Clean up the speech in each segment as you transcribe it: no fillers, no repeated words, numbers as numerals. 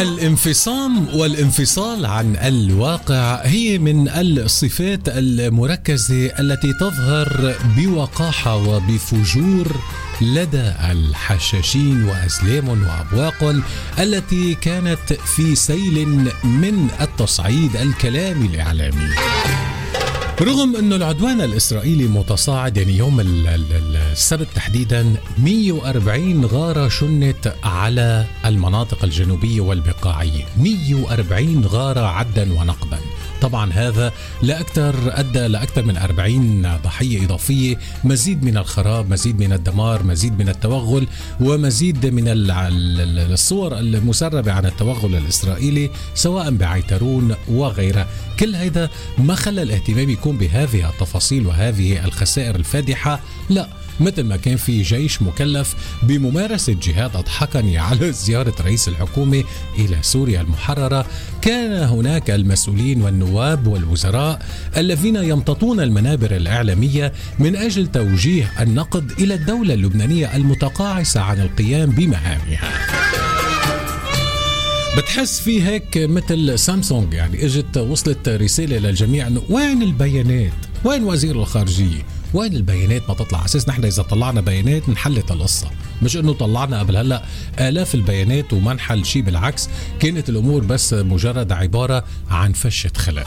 الانفصام والانفصال عن الواقع هي من الصفات المركزة التي تظهر بوقاحة وبفجور لدى الحشاشين وأزلام وأبواق التي كانت في سيل من التصعيد الكلامي الإعلامي. رغم أن العدوان الإسرائيلي متصاعد، يعني يوم السبت تحديدا 140 غارة شنت على المناطق الجنوبية والبقاعية، 140 غارة عدا ونقبا. طبعا هذا أدى لأكثر من 40 ضحية إضافية، مزيد من الخراب، مزيد من الدمار، مزيد من التوغل، ومزيد من الصور المسربة عن التوغل الإسرائيلي سواء بعيترون وغيره. كل هذا ما خلى الاهتمام يكون بهذه التفاصيل وهذه الخسائر الفادحة، لا، مثل ما كان في جيش مكلف بممارسة جهاد أضحكني على زيارة رئيس الحكومة إلى سوريا المحررة، كان هناك المسؤولين والنواب والوزراء الذين يمتطون المنابر الإعلامية من أجل توجيه النقد إلى الدولة اللبنانية المتقاعسة عن القيام بمهامها. بتحس في هيك مثل سامسونج، يعني اجت وصلت رسالة للجميع انه وين البيانات؟ وين وزير الخارجية؟ وين البيانات؟ ما تطلع اساس نحن اذا طلعنا بيانات نحلت القصة، مش انه طلعنا قبل هلا آلاف البيانات وما نحل شيء، بالعكس كانت الامور بس مجرد عبارة عن فشة خلق.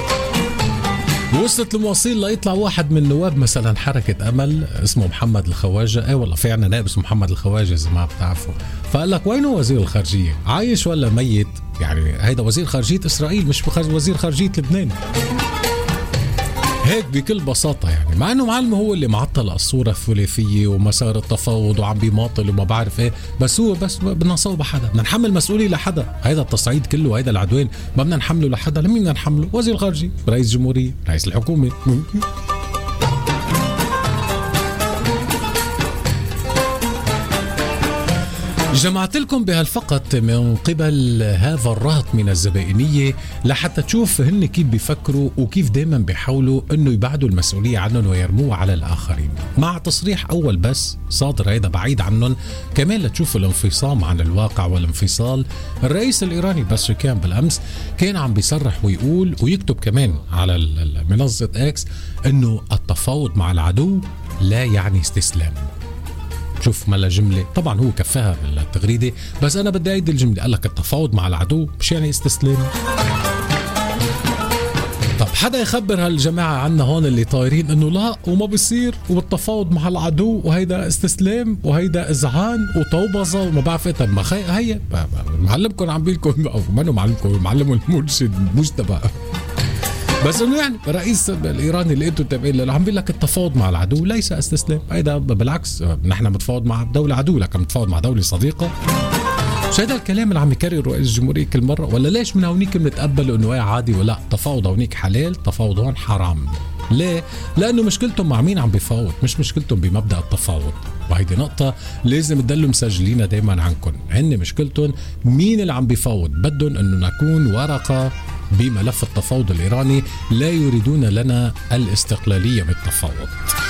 وصلت المواصيل ليطلع واحد من نواب مثلا حركة أمل اسمه محمد الخواجة، والله في عنا نائب اسمه محمد الخواجة إذا ما بتعرفوا، فقال لك وينه وزير الخارجية؟ عايش ولا ميت؟ يعني هيدا وزير خارجية إسرائيل مش وزير خارجية لبنان. هيك بكل بساطة، يعني مع انه معلم هو اللي معطل الصورة الثلاثية ومسار التفاوض وعم بيماطل وما بعرف ايه، بس هو بس بدنا نصوب حدا، بدنا نحمل مسؤولية لحدا. هيدا التصعيد كله، هيدا العدوان ما بدنا نحمله لحدا. لمين بدنا نحمله؟ وزير الخارجية، رئيس جمهورية، رئيس الحكومة. جمعت لكم بهالفقط من قبل هذا الرهط من الزبائنية لحتى تشوف هن كيف بيفكروا وكيف دايما بيحاولوا انه يبعدوا المسؤولية عنهم ويرموها على الآخرين، مع تصريح أول بس صادر هيدا بعيد عنهم كمان لتشوفوا الانفصام عن الواقع والانفصال. الرئيس الإيراني باشكيان بالأمس كان عم بيصرح ويقول ويكتب كمان على منصة اكس انه التفاوض مع العدو لا يعني استسلام. شوف ملا جملة، طبعا هو كفاها بالتغريدة، بس أنا بدي أعيد الجملة. قال لك التفاوض مع العدو مش يعني استسلام. طب حدا يخبر هالجماعة عنا هون اللي طايرين انه لا وما بصير وبالتفاوض مع العدو وهيدا استسلام وهيدا إذعان وطوبزة وما بعرف ايه. طب ما هي معلمكم عم بيلكم او منو معلمكم، معلم المرشد مجتبى، بس انه يعني الرئيس الايراني اللي انتم تابعين له عم بيقول لك التفاوض مع العدو ليس استسلام. هيدا بالعكس، نحن بنتفاوض مع دولة عدو لكن بنتفاوض مع دولة صديقة. مش هيدا الكلام اللي عم يكرر رئيس الجمهورية كل مرة؟ ولا ليش من هونيك بنتقبل انه ايه عادي ولا تفاوض هونيك حلال تفاوض هون حرام؟ ليه؟ لانه مشكلتهم مع مين عم بيفاوض، مش مشكلتهم بمبدأ التفاوض. وهيدي نقطة لازم تضلوا مسجلينها دايما عنكم، هن مشكلتهم مين اللي عم بيفاوض، بدهم انه نكون ورقة بملف التفاوض الإيراني، لا يريدون لنا الاستقلالية بالتفاوض.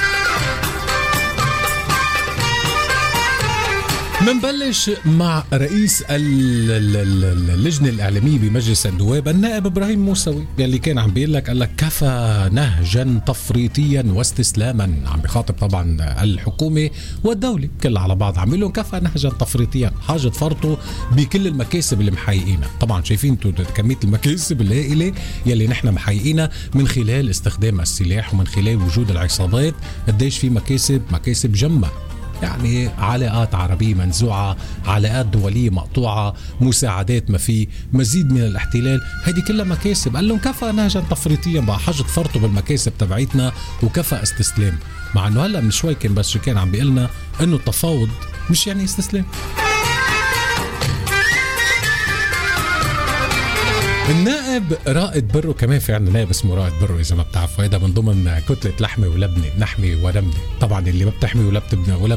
منبلش مع رئيس اللجنة الإعلامية بمجلس النواب النائب إبراهيم موسوي، يلي كان عم بيقول لك، قال لك كفى نهجا تفريطيا واستسلاما. عم بيخاطب طبعا الحكومة والدولة كلها على بعض، عم بيقول لهم كفى نهجا تفريطيا، حاجة فرطوا بكل المكاسب اللي محققينها. طبعا شايفين انتم كمية المكاسب الهائلة يلي نحن محققينها من خلال استخدام السلاح ومن خلال وجود العصابات، قديش في مكاسب جمة، يعني علاقات عربية منزوعة، علاقات دولية مقطوعة، مساعدات ما في، مزيد من الاحتلال، هذه كلها مكاسب. قال لهم كفى نهجا تفريطيا، بقى حاجة فرطوا بالمكاسب تبعيتنا وكفى استسلام. مع انه هلا من شوي كان بس كان عم بيقلنا انه التفاوض مش يعني استسلام. النائب رائد برو، كمان في عندنا نائب اسمه رائد برو اذا ما بتعرفوا، هذا من ضمن كتله لحمه ولبنه، نحمي ورمله. طبعا اللي ما بتحمي ولا